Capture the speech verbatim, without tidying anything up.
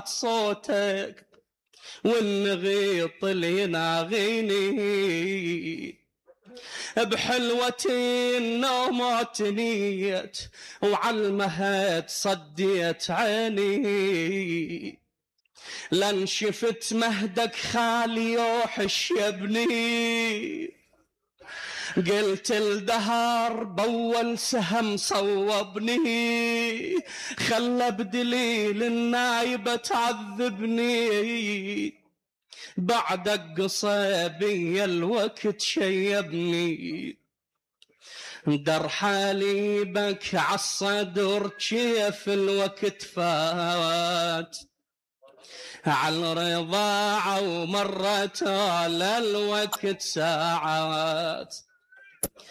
صوتك والنغيط اللي يناغيني بحلوتي النوم تنيت وعالمهد صديت عيني لن شفت مهدك خالي يوحش يا ابني قلت الدهر بول سهم صوبني خلى بدليل النايبة تعذبني بعدك قصيبي الوقت شيبني در حالي بك عالصدر كيف الوقت فات عالرضاعة ومرت على الوقت ساعات